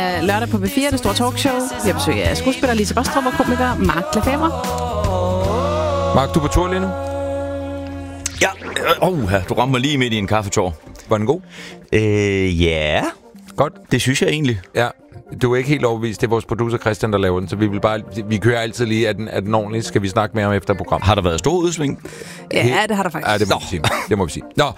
Lørdag på B4, det store talkshow. Jeg besøger skuespiller Lise Bostrup og komiker Mark Lefebvre. Mark, du er på tur lige nu? Ja, du rammer mig lige midt i en kaffetår. Var den god? Ja. Godt. Det synes jeg egentlig. Ja, du er ikke helt overbevist. Det er vores producer Christian, der laver den, så vi kører altid lige, at den ordentligt skal vi snakke mere om efter program. Har der været stor udsving? Ja, det har der faktisk. Ja, det må vi sige. Nå,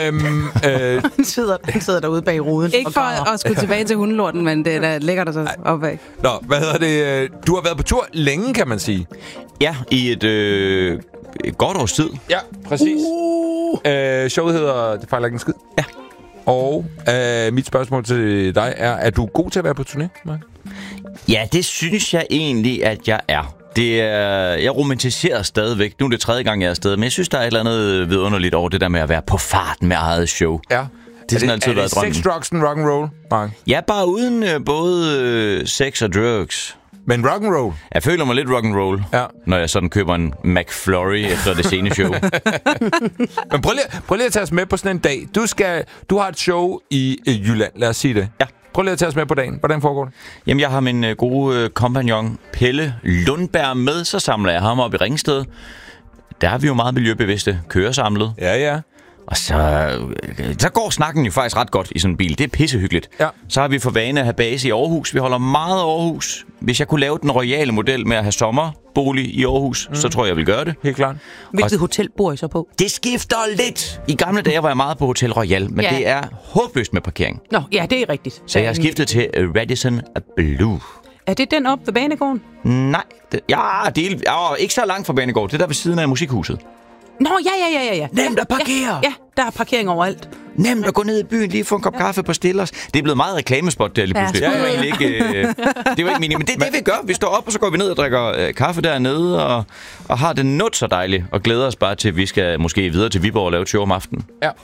Han sidder derude bag ruden. Ikke for at skulle tilbage til hundelorten, men det er da lækkert der så opad. Nå, hvad hedder det? Du har været på tur længe, kan man sige. Ja, i et godt års tid. Ja, præcis. Showet hedder Det fejler ikke en skid. Ja. Og mit spørgsmål til dig er du god til at være på turné, Mark? Ja, det synes jeg egentlig, at jeg er. Jeg romantiserer stadigvæk. Nu er det 3. gang, jeg er afsted, men jeg synes, der er et eller andet vidunderligt over det der med at være på farten med eget show. Ja. Det har sådan altid været drømmen. Sex, drugs and rock and roll, Mark? Ja, bare uden både sex og drugs. Men rock and roll? Jeg føler mig lidt rock and roll, når jeg sådan køber en McFlurry efter det sene show. Men prøv lige at tage os med på sådan en dag. Du har et show i Jylland, lad os sige det. Ja. Prøv lige at tage os med på dagen. Hvordan foregår det? Jamen, jeg har min gode kompagnon Pelle Lundberg med, så samler jeg ham op i Ringsted. Der er vi jo meget miljøbevidste, kører samlet. Ja. Og så går snakken jo faktisk ret godt i sådan en bil. Det er pissehyggeligt. Ja. Så har vi for vane at have base i Aarhus. Vi holder meget Aarhus. Hvis jeg kunne lave den royale model med at have sommerbolig i Aarhus, så tror jeg vil gøre det. Helt klart. Hvilket hotel bor I så på? Det skifter lidt. I gamle dage var jeg meget på Hotel Royal, men det er håbløst med parkering. Nå, ja, det er rigtigt. Så jeg har skiftet til Radisson Blu. Er det den op ved banegården? Nej, det er ikke så langt fra banegården. Det er der ved siden af musikhuset. Nå, ja. Nemt at parkere. Ja, der er parkering overalt. Nemt at gå ned i byen, lige få en kop kaffe på Stillers. Det er blevet meget reklamespot der lige pludselig. Ja. Det var egentlig ikke, det var ikke meningen. Men det er det, vi gør. Vi står op, og så går vi ned og drikker kaffe dernede, og har det not så dejligt, og glæder os bare til, at vi skal måske videre til Viborg og lave et show om aftenen.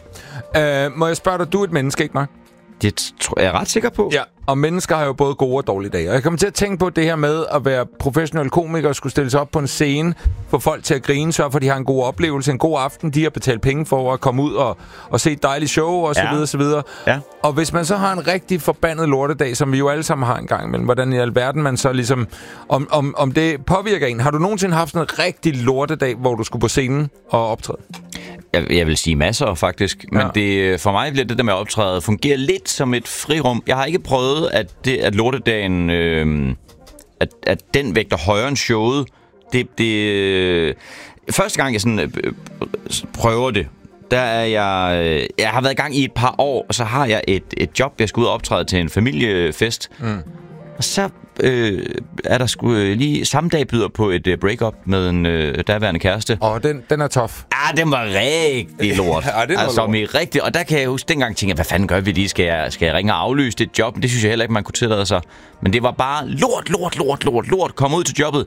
Ja. Må jeg spørge dig, du er et menneske, ikke, Mark? Det tror jeg er ret sikker på. Ja, og mennesker har jo både gode og dårlige dage. Og jeg kommer til at tænke på det her med at være professionel komiker og skulle stille sig op på en scene, få folk til at grine, sørge for, at de har en god oplevelse, en god aften, de har betalt penge for at komme ud og se et dejligt show, og så videre. Ja. Og hvis man så har en rigtig forbandet lortedag, som vi jo alle sammen har en gang imellem, hvordan i alverden man så ligesom, om det påvirker en. Har du nogensinde haft sådan en rigtig lortedag, hvor du skulle på scenen og optræde? Jeg vil sige masser, faktisk. Men for mig bliver det der med at optræde fungere lidt som et frirum. Jeg har ikke prøvet, at lortedagen, at den vægter højere end showet. Første gang, jeg sådan prøver det, der er jeg har været i gang i et par år, og så har jeg et job, jeg skal ud og optræde til en familiefest. Og så er der sgu lige samme dag byder på et break-up med en daværende kæreste. Og den er tough. Ja, den var rigtig lort. Lort. Og der kan jeg huske, dengang tænke, hvad fanden gør vi lige? Skal jeg ringe og aflyse det job? Det synes jeg heller ikke, man kunne tillade sig. Men det var bare lort. Kom ud til jobbet.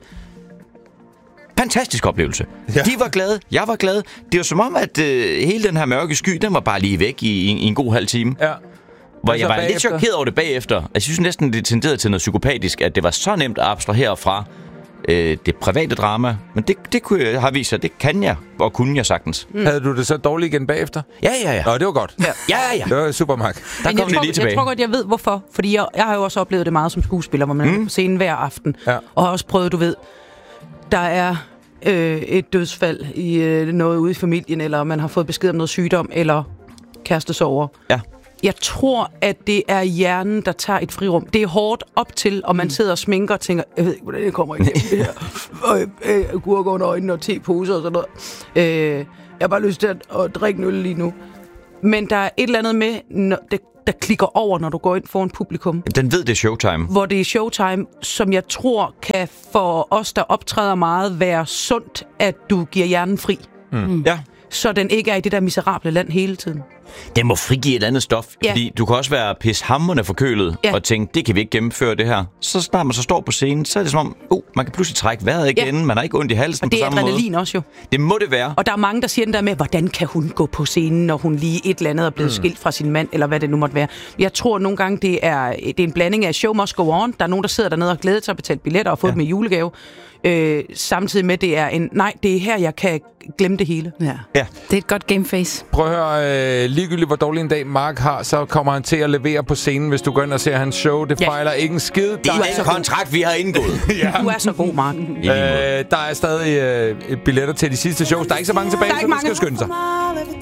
Fantastisk oplevelse. Ja. De var glade, jeg var glad. Det var som om, at hele den her mørke sky, den var bare lige væk i en god halv time. Ja. Hvor jeg var lidt chokeret over det bagefter. Jeg synes næsten, det tenderede til noget psykopatisk, at det var så nemt at abstrahere fra det private drama. Men det kunne jeg have vist sig, det kan jeg, og kunne jeg sagtens. Havde du det så dårligt igen bagefter? Ja. Nå, det var godt. Ja. Det var super, Mark. Der kom det lige tilbage. Jeg tror godt, jeg ved hvorfor. Fordi jeg har jo også oplevet det meget som skuespiller, hvor man er på scenen hver aften. Ja. Og har også prøvet, du ved, der er et dødsfald i noget ude i familien, eller man har fået besked om noget sygdom, eller kærestesorger. Ja. Jeg tror, at det er hjernen, der tager et frirum. Det er hårdt op til, og man sidder og sminker og tænker, jeg ved ikke, hvordan det kommer igennem det her. Gurker under øjnene og teposer og sådan noget. Jeg har bare lyst til at drikke en øl lige nu. Men der er et eller andet med, der klikker over, når du går ind foran publikum. Den ved, det er showtime. Hvor det er showtime, som jeg tror kan for os, der optræder meget, være sundt, at du giver hjernen fri. Ja. Så den ikke er i det der miserable land hele tiden. Den må frigive et andet stof, Ja. fordi du kan også være pishamrende forkølet og tænke, det kan vi ikke gennemføre det her. Så snart man så står på scenen, så er det som om, man kan pludselig trække vejret igen, man har ikke ondt i halsen og det på er samme adrenalin måde. også jo. Det må det være. Og der er mange, der siger den der med, hvordan kan hun gå på scenen, når hun lige et eller andet er blevet skilt fra sin mand, eller hvad det nu måtte være. Jeg tror nogle gange, det er en blanding af show must go on. Der er nogen, der sidder dernede og glæder sig at betale billetter og få dem i julegave. Samtidig med, det er det er her, jeg kan glemme det hele. Ja. Det er et godt gameface. Prøv at høre, ligegyldigt hvor dårlig en dag Mark har, så kommer han til at levere på scenen, hvis du går ind og ser hans show. Det fejler ikke en skid. Det er den kontrakt, vi har indgået. Du er så god, Mark. Der er stadig billetter til de sidste shows. Der er ikke så mange tilbage, så du skal skynde sig.